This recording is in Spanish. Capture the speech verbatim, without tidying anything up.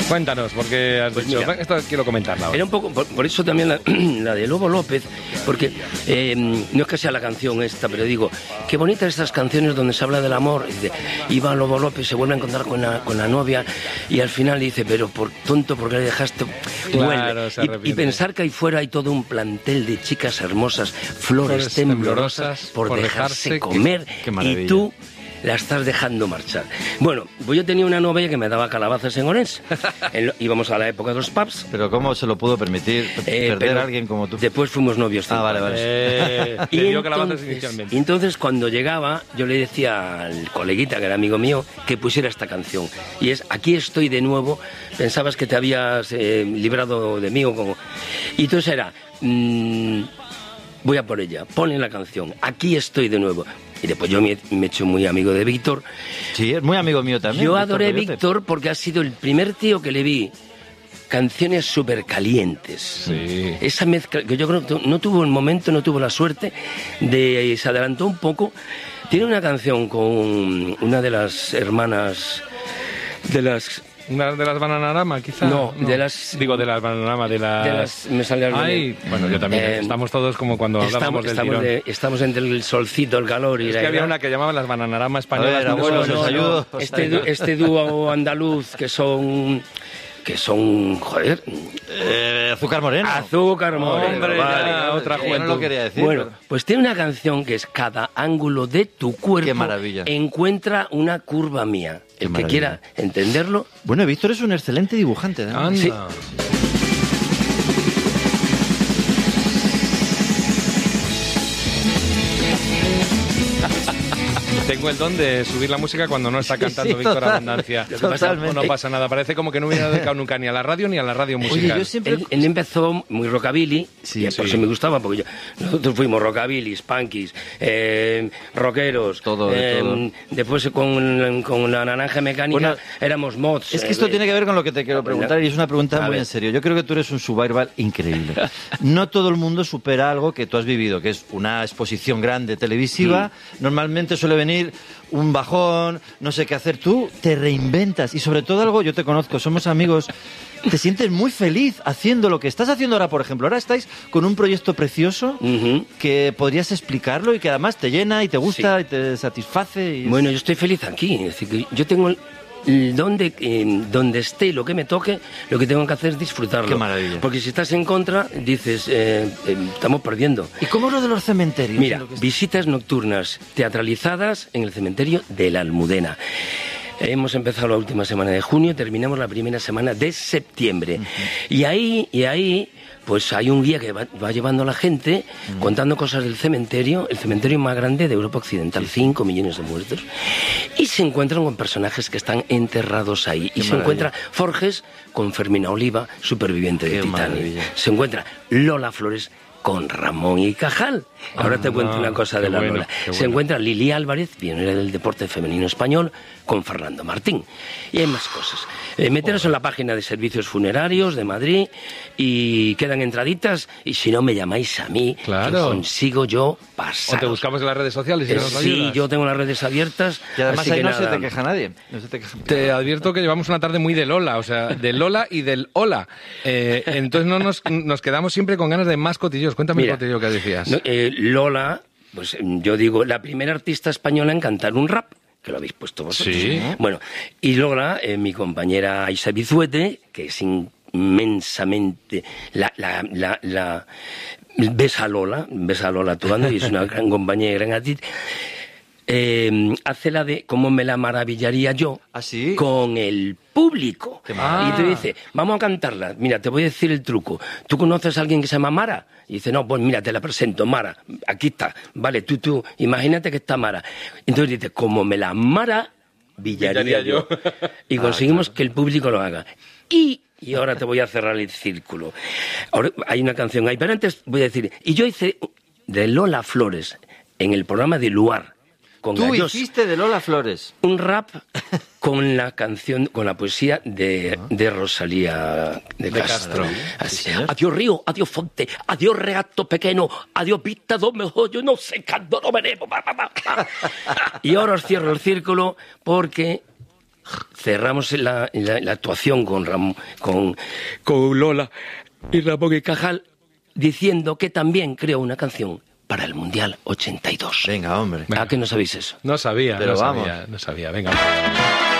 Cuéntanos, porque has Pues dicho, mira, esto quiero comentarla ahora. Era un poco, por, por eso también la, la de Lobo López, porque eh, no es que sea la canción esta, pero digo, qué bonitas estas canciones donde se habla del amor. Y dice, iba Lobo López, se vuelve a encontrar con la, con la novia y al final dice, pero por tonto, ¿por qué le dejaste? Claro, se y, arrepiente. y pensar que ahí fuera hay todo un plantel de chicas hermosas, flores, Flores temblorosas, temblorosas, por, por dejarse, dejarse comer, qué- qué maravilla. y tú la estás dejando marchar. Bueno, pues yo tenía una novia que me daba calabazas en Orense. En lo- íbamos a la época de los pubs. Pero ¿cómo se lo pudo permitir Eh, perder pero a alguien como tú? Después fuimos novios. Ah, cinco vale, años. vale. Eh, Y te dio calabazas entonces, inicialmente. y entonces cuando llegaba yo le decía al coleguita que era amigo mío que pusiera esta canción y es Aquí estoy de nuevo, pensabas que te habías eh, librado de mí o como... y entonces era mm, voy a por ella, ponle la canción Aquí estoy de nuevo. Y después yo me, me he hecho muy amigo de Víctor. Sí, es muy amigo mío también. Yo Víctor adoré a Coyote. Víctor porque ha sido el primer tío que le vi canciones súper calientes. Sí. Esa mezcla, que yo creo que no tuvo el momento, no tuvo la suerte, de se adelantó un poco. Tiene una canción con una de las hermanas, de las... ¿Una de las Bananarama, quizá? No, de las- Digo, de las Bananarama, de las... de las me sale algo Ay, bien. bueno, yo también. Eh, estamos todos como cuando hablábamos Estamos, del estamos, tirón. de- estamos entre el solcito, el calor y Es la que había edad. una que llamaban las Bananarama españolas. A ver, no abuelo, sé, os no, no, ayudo. no. Este, dú- este dúo andaluz que son... que son, joder, Eh, Azúcar Moreno. Azúcar Moreno. Hombre, vale. ya, otra Yo no juventud. lo quería decir. Bueno, pero- pues tiene una canción que es Cada ángulo de tu cuerpo Qué maravilla. encuentra una curva mía. Qué El que maravilla. quiera entenderlo, Bueno, Víctor es un excelente dibujante. ¿eh? Anda. Sí. Tengo el don de subir la música cuando no está Sí, cantando sí, Víctor total- Abundancia. totalmente. No pasa nada, parece como que no hubiera dedicado nunca ni a la radio ni a la radio Oye, musical. yo siempre... él, él empezó muy rockabilly, Sí, y por sí. eso me gustaba, porque yo- nosotros fuimos rockabilly, punkies, eh, rockeros, Todo, de eh, todo. después con, con la naranja mecánica Bueno, éramos mods. Es que esto eh, tiene que ver con lo que te quiero preguntar y es una pregunta A muy ver. en serio. Yo creo que tú eres un survival increíble. No todo el mundo supera algo que tú has vivido, que es una exposición grande televisiva. Normalmente suele venir un bajón, no sé qué hacer. Tú te reinventas y sobre todo algo, yo te conozco, somos amigos, te sientes muy feliz haciendo lo que estás haciendo ahora, por ejemplo. Ahora estáis con un proyecto precioso Ujú. que podrías explicarlo y que además te llena y te gusta y te satisface. Y es- Bueno, yo estoy feliz aquí. Es decir, que yo tengo el, el donde, eh, donde esté, lo que me toque, lo que tengo que hacer es disfrutarlo. Qué maravilla. Porque si estás en contra, dices, eh, eh, estamos perdiendo. ¿Y cómo es lo de los cementerios? Mira, Lo que es- visitas nocturnas teatralizadas en el cementerio de la Almudena. Hemos empezado la última semana de junio, terminamos la primera semana de septiembre. Y ahí, y ahí, pues hay un guía que va, va llevando a la gente contando cosas del cementerio, el cementerio más grande de Europa Occidental, cinco millones de muertos. Y se encuentran con personajes que están enterrados ahí. Qué y se maravilla. encuentra Forges con Fermina Oliva, superviviente de Qué Titanic. maravilla. Se encuentra Lola Flores con Ramón y Cajal. Ahora te Ah, cuento una cosa qué de la bueno, Lola. qué Se bueno. encuentra Lili Álvarez, pionera del deporte femenino español, con Fernando Martín. Y hay más cosas. Eh, meteros en la página de servicios funerarios de Madrid y quedan entraditas. Y si no, me llamáis a mí, Claro. que consigo yo O pasar. te buscamos en las redes sociales y nos Sí, ayudas. yo tengo las redes abiertas. Y además así ahí que no nada. se te queja nadie. No se te queja- Te advierto que llevamos una tarde muy de Lola, o sea, de Lola y del Hola. Eh, entonces no nos, nos quedamos siempre con ganas de más cotillos. Cuéntame Mira, el cotillo que decías. No, eh, Lola, pues yo digo, la primera artista española en cantar un rap, que lo habéis puesto vosotros. Sí. Bueno, y Lola, eh, mi compañera Aisa Bizuete, que es inmensamente la, la, la, la- ves a Lola, ves a Lola actuando y es una gran compañera y gran actriz. Eh, hace la de cómo me la maravillaría yo ¿Ah, sí? con el público. Qué maravilla. Y te dice, vamos a cantarla. Mira, te voy a decir el truco. ¿Tú conoces a alguien que se llama Mara? Y dice, no, pues mira, te la presento, Mara. Aquí está. Vale, tú, tú, imagínate que está Mara. Entonces dice, como me la maravillaría Villaría yo. yo. Y conseguimos que el público lo haga. Y, y ahora te voy a cerrar el círculo. Ahora hay una canción ahí, pero antes voy a decir, y yo hice de Lola Flores en el programa de Luar. Con Tú Gallos, hiciste de Lola Flores. un rap con la canción, con la poesía de, de Rosalía de, De Castro. Castro. Así, Sí, señor. adiós río, adiós fonte, adiós regato pequeño, adiós vista do mejor, yo no sé cuándo no veremos. pa, pa, pa, pa. Y ahora os cierro el círculo porque cerramos la, la, la actuación con, Ram, con, con Lola y Ramón y Cajal diciendo que también creó una canción para el Mundial ochenta y dos. Venga, hombre. ¿A qué no sabéis eso? No sabía, Pero no vamos. sabía, no sabía. Venga.